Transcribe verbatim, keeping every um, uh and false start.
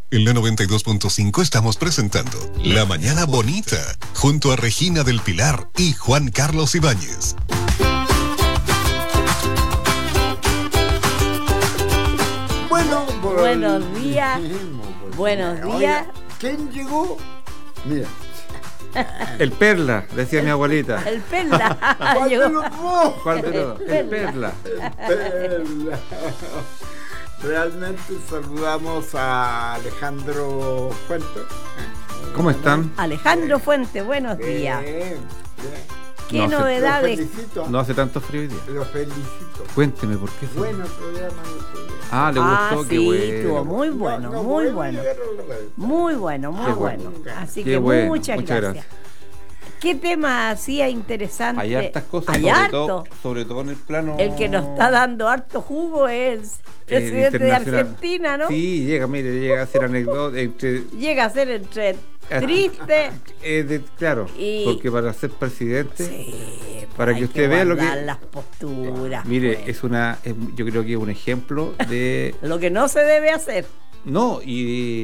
En la noventa y dos punto cinco estamos presentando La Mañana Bonita, junto a Regina del Pilar y Juan Carlos Ibáñez. Bueno, por Buenos el... días. Buenos días. Oiga, ¿quién llegó? Mira. El Perla, decía mi abuelita. El Perla. ¿Cuál de Llegó. los dos? ¿Cuál de todos? El Perla. Perla. Realmente saludamos a Alejandro Fuentes. ¿Cómo están? Alejandro Fuente, buenos Bien, días. bien. ¿Qué No, se- novedades? Lo felicito. No hace tanto frío hoy día. Lo felicito. Cuénteme por qué. Bueno programa de ustedes. Ah, le Ah, gustó, qué sí, bueno. estuvo muy bueno, No, no muy puedo bueno. llegar a la red. Muy bueno, muy Qué bueno. bueno. Así Qué que bueno, muchas, muchas gracias. gracias. ¿Qué tema hacía interesante? Hay hartas cosas, Hay sobre harto. todo, sobre todo en el plano. El que nos está dando harto jugo es el eh, presidente de internacional. Argentina, ¿no? Sí, llega, mire, llega a ser anécdota entre. Llega a ser entre triste. eh, de- claro, Y- porque para ser presidente. Sí, Para hay que usted vea lo que- guardar las posturas. Mire, pues. es una. es- yo creo que es un ejemplo de. Lo que no se debe hacer. No, y